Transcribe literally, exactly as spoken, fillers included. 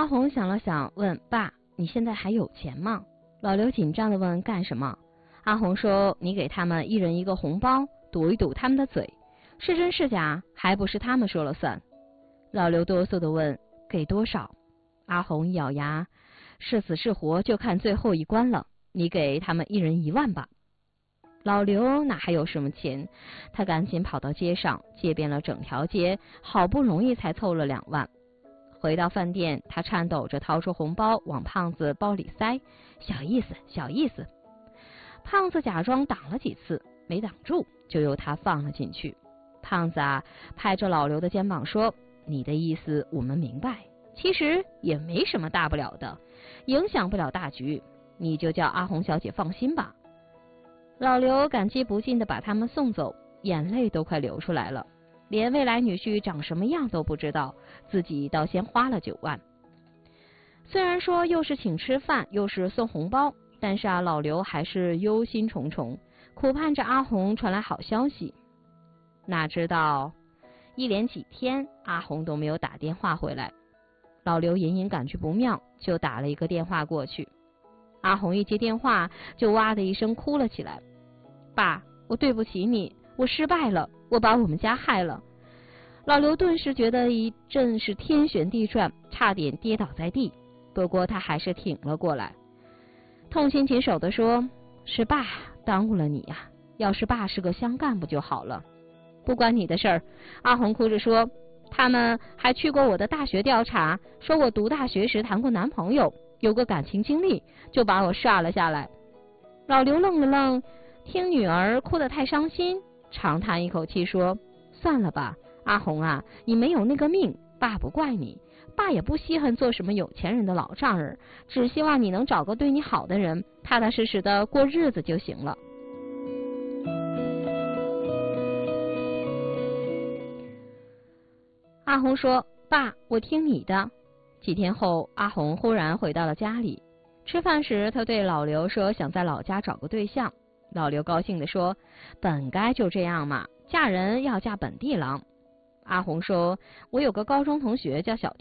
阿红想了想，问爸：“你现在还有钱吗？”老刘紧张地问：“干什么？”阿红说：“你给他们一人一个红包，堵一堵他们的嘴，是真是假，还不是他们说了算。”老刘哆嗦地问：“给多少？”阿红一咬牙：“是死是活就看最后一关了，你给他们一人一万吧。”老刘哪还有什么钱？他赶紧跑到街上，借遍了整条街，好不容易才凑了两万。回到饭店，他颤抖着掏出红包往胖子包里塞：“小意思，小意思。”胖子假装挡了几次，没挡住，就由他放了进去。胖子啊，拍着老刘的肩膀说：“你的意思我们明白，其实也没什么大不了的，影响不了大局，你就叫阿红小姐放心吧。”老刘感激不尽地把他们送走，眼泪都快流出来了。连未来女婿长什么样都不知道，自己倒先花了九万。虽然说又是请吃饭，又是送红包，但是啊，老刘还是忧心忡忡，苦盼着阿红传来好消息。哪知道一连几天阿红都没有打电话回来，老刘隐隐感觉不妙，就打了一个电话过去。阿红一接电话就哇的一声哭了起来：“爸，我对不起你，我失败了，我把我们家害了。”老刘顿时觉得一阵是天旋地转，差点跌倒在地，不过他还是挺了过来，痛心疾首地说：“是爸耽误了你呀、啊，要是爸是个乡干部就好了。”“不关你的事儿。”阿红哭着说，“他们还去过我的大学调查，说我读大学时谈过男朋友，有个感情经历，就把我刷了下来。”老刘愣了愣，听女儿哭得太伤心，长叹一口气说：“算了吧，阿红啊，你没有那个命，爸不怪你，爸也不稀罕做什么有钱人的老丈人，只希望你能找个对你好的人，踏踏实实的过日子就行了。”阿红说：“爸，我听你的。”几天后，阿红忽然回到了家里。吃饭时，他对老刘说想在老家找个对象。老刘高兴地说：“本该就这样嘛，嫁人要嫁本地郎。”阿红说：“我有个高中同学叫小